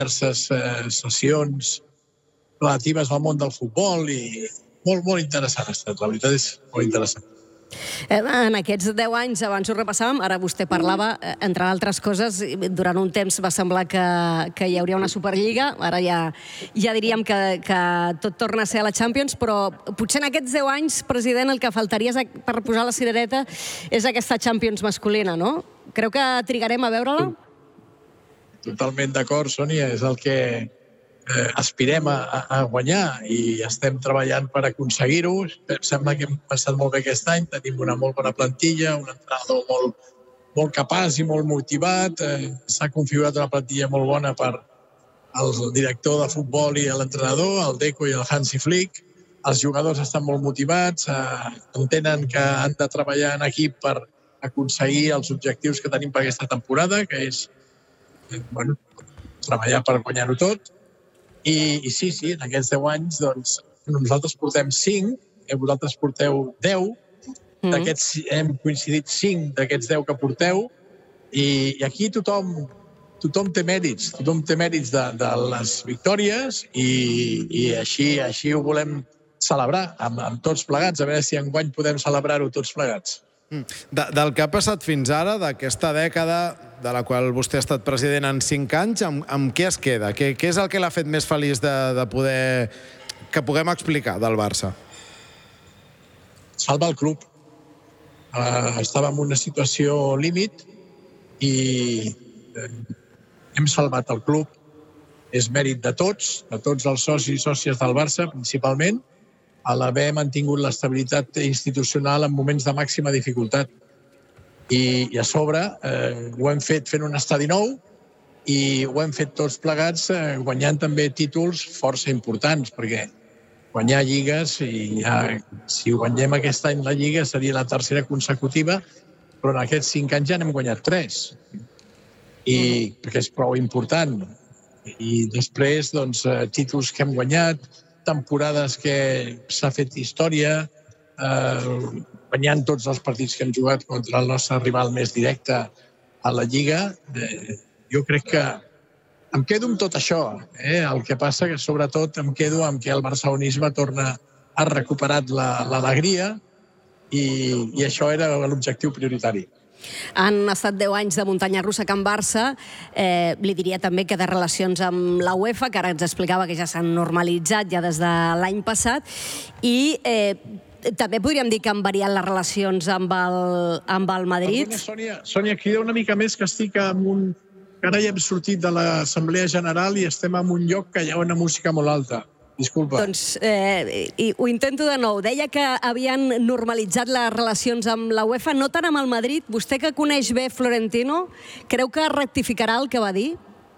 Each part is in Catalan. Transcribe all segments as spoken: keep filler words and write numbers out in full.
diverses eh, sessions relatives al món del futbol i molt, molt interessant ha estat. La veritat és molt interessant. En aquests deu anys, abans ho repassàvem, ara vostè parlava, entre altres coses, durant un temps va semblar que, que hi hauria una Superliga, ara ja, ja diríem que, que tot torna a ser a la Champions, però potser en aquests deu anys, president, el que faltaria per posar la cirereta és aquesta Champions masculina, no? Creu que trigarem a veure-la? Totalment d'acord, Sònia, és el que eh, aspirem a, a guanyar i estem treballant per aconseguir-ho. Em sembla que hem passat molt bé aquest any, tenim una molt bona plantilla, un entrenador molt, molt capaç i molt motivat, eh, s'ha configurat una plantilla molt bona per el director de futbol i l'entrenador, el Deco i el Hansi Flick. Els jugadors estan molt motivats, eh, entenen que han de treballar en equip per aconseguir els objectius que tenim per aquesta temporada, que és eh, bueno, treballar per guanyar-ho tot. I, I sí, sí, en aquests deu anys doncs, nosaltres portem cinc, eh, vosaltres porteu deu, mm. d'aquests hem coincidit cinc d'aquests deu que porteu, i, i aquí tothom, tothom té mèrits, tothom té mèrits de, de les victòries i, i així, així ho volem celebrar amb, amb tots plegats, a veure si enguany podem celebrar-ho tots plegats. De, del que ha passat fins ara, d'aquesta dècada de la qual vostè ha estat president en cinc anys, amb, amb què es queda? Què, què és el que l'ha fet més feliç de, de poder... que puguem explicar del Barça? Salva el club. Uh, estava en una situació límit i uh, hem salvat el club. És mèrit de tots, de tots els socis i sòcies del Barça, principalment, a l'haver mantingut l'estabilitat institucional en moments de màxima dificultat. I, i a sobre eh, ho hem fet fent un estadi nou i ho hem fet tots plegats eh, guanyant també títols força importants, perquè guanyar lligues, i ja, si guanyem aquest any la lliga seria la tercera consecutiva, però en aquests cinc anys ja n'hem guanyat tres. I perquè és prou important. I després, doncs, eh, títols que hem guanyat, temporades que s'ha fet història, eh, guanyant tots els partits que hem jugat contra el nostre rival més directe a la Lliga. Eh, jo crec que em quedo amb tot això. Eh? El que passa que, sobretot, em quedo amb que el barcelonisme torna, ha recuperat l'alegria i, i això era l'objectiu prioritari. Han estat deu anys de muntanya russa Can Barça. Eh, li diria també que de relacions amb la UEFA, que ara ens explicava que ja s'han normalitzat ja des de l'any passat, i eh, també podríem dir que han variat les relacions amb el, amb el Madrid. Perdona, Sònia, Sònia, crida una mica més, que estic en un... Ara ja hem sortit de l'Assemblea General i estem en un lloc que hi ha una música molt alta. Disculpa. Doncs eh, i ho intento de nou. Deia que havien normalitzat les relacions amb la UEFA, no tant amb el Madrid. Vostè, que coneix bé Florentino, creu que rectificarà el que va dir?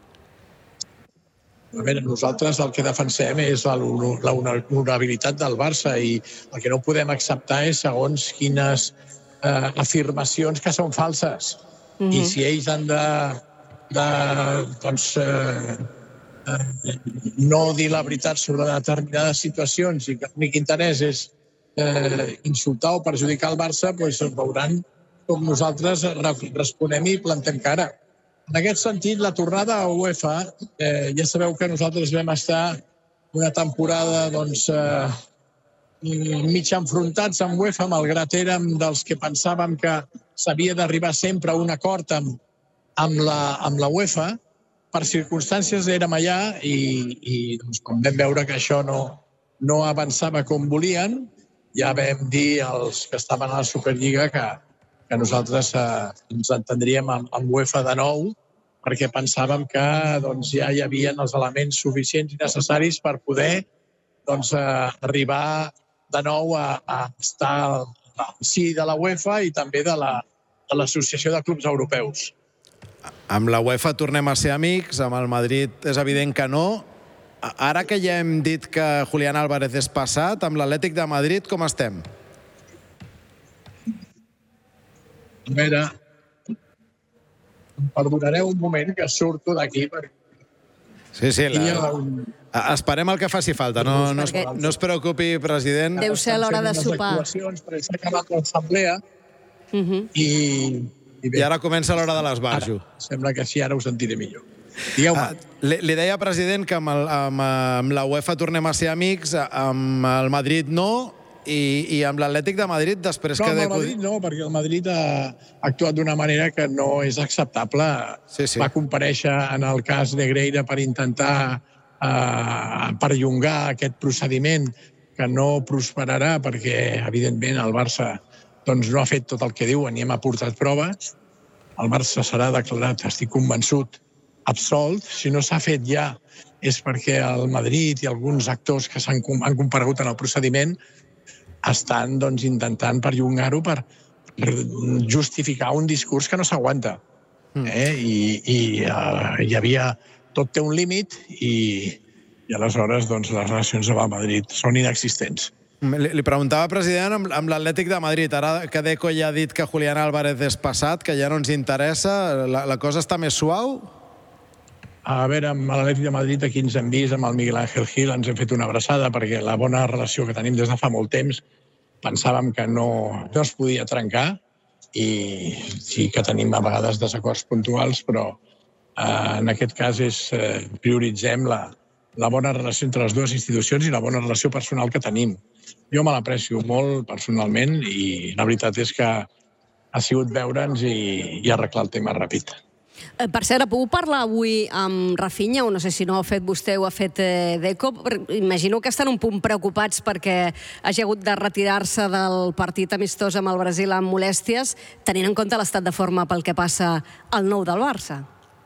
A veure, nosaltres el que defensem és l'honorabilitat del Barça i el que no podem acceptar és segons quines eh, afirmacions que són falses. Mm-hmm. I si ells han de, de doncs, eh, eh, no dir la veritat sobre determinades situacions i que l'únic interès és eh, insultar o perjudicar el Barça, doncs veuran com nosaltres responem i plantem cara. En aquest sentit, la tornada a UEFA, eh, ja sabeu que nosaltres vam estar una temporada doncs, eh, mig enfrontats amb UEFA, malgrat érem dels que pensàvem que s'havia d'arribar sempre a un acord amb, amb, la, amb la UEFA. Per circumstàncies érem allà i, i doncs, quan vam veure que això no, no avançava com volien, ja vam dir als que estaven a la Superliga que que nosaltres eh, ens entendríem amb, amb UEFA de nou, perquè pensàvem que doncs, ja hi havia els elements suficients i necessaris per poder doncs, eh, arribar de nou a, a estar al si de la UEFA i també de l'Associació de Clubs Europeus. Amb la UEFA tornem a ser amics, amb el Madrid és evident que no. Ara que ja hem dit que Julián Álvarez és passat, amb l'Atlètic de Madrid com estem? A veure, em perdonareu un moment que surto d'aquí perquè... Sí, sí, la... esperem el que faci falta, no, no, es, no es preocupi, president. Deu ser l'hora de sopar. Perquè s'ha acabat l'assemblea uh-huh. i... I, I ara comença l'hora de l'esbarjo. Sembla que sí, ara ho sentiré millor. Digueu-me. Li, li deia, president, que amb, el, amb, amb la UEFA tornem a ser amics, amb el Madrid no, i, i amb l'Atlètic de Madrid després no, que... No, amb el el Madrid no, perquè el Madrid ha actuat d'una manera que no és acceptable. Sí, sí. Va comparèixer en el cas Negreira per intentar eh, perllongar aquest procediment que no prosperarà perquè, evidentment, el Barça doncs, no ha fet tot el que diuen i hem aportat proves. El Barça serà declarat, estic convençut, absolt. Si no s'ha fet ja és perquè el Madrid i alguns actors que han, han comparegut en el procediment estan doncs, intentant perllongar-ho per, per justificar un discurs que no s'aguanta. Mm. Eh? I i uh, hi havia... Tot té un límit i, i aleshores doncs, les relacions amb el Madrid són inexistents. Li, li preguntava, president, amb, amb l'Atlètic de Madrid. Ara que Deco ja ha dit que Julián Álvarez és passat, que ja no ens interessa, la, la cosa està més suau? A veure, amb l'Atlètic de Madrid aquí ens hem vist, amb el Miguel Ángel Gil ens hem fet una abraçada perquè la bona relació que tenim des de fa molt temps pensàvem que no, no es podia trencar i sí que tenim a vegades desacords puntuals, però eh, en aquest cas és, eh, prioritzem la, la bona relació entre les dues institucions i la bona relació personal que tenim. Jo me l'aprecio molt personalment i la veritat és que ha sigut veure'ns i, i arreglar el tema ràpid. Per cert, ha pogut parlar avui amb Rafinha, o no sé si no ho ha fet vostè o ha fet eh, Deco? Imagino que estan un punt preocupats perquè hagi hagut de retirar-se del partit amistós amb el Brasil amb molèsties, tenint en compte l'estat de forma pel que passa al nou del Barça.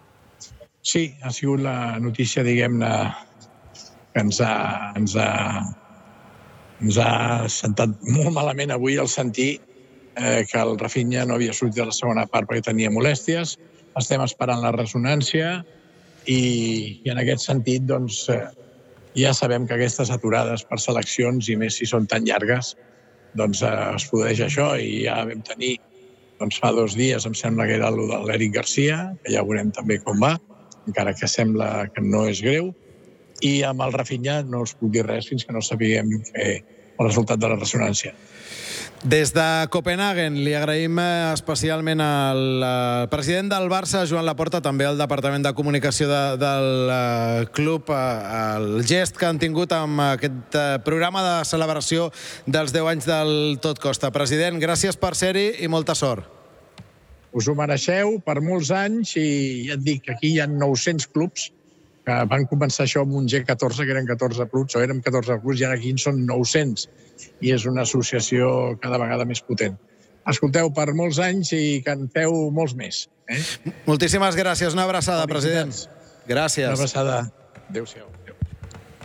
Sí, ha sigut la notícia, diguem-ne, que ens ha, ens ha, ens ha sentat molt malament avui al sentir eh, que el Rafinha no havia sortit a la segona part perquè tenia molèsties. Estem esperant la ressonància i, i en aquest sentit doncs, eh, ja sabem que aquestes aturades per seleccions, i més si són tan llargues, doncs eh, es produeix això i ja vam tenir doncs, fa dos dies, em sembla que era el de l'Eric Garcia, que ja veurem també com va, encara que sembla que no és greu, i amb el Rafinha no us puc dir res fins que no sapiguem el resultat de la ressonància. Des de Copenhagen li agraïm especialment al president del Barça, Joan Laporta, també al Departament de Comunicació de, del club, el gest que han tingut amb aquest programa de celebració dels deu anys del Tot Costa. President, gràcies per ser-hi i molta sort. Us ho mereixeu per molts anys i ja et dic que aquí hi ha nou-cents clubs que van començar això amb un G catorze, que eren catorze clubs, o érem catorze clubs, i ara aquí en són nou-cents. I és una associació cada vegada més potent. Escolteu, per molts anys i que en feu molts més. Eh? Moltíssimes gràcies. Una abraçada, president. Gràcies. Una abraçada. Adéu-siau. Adéu.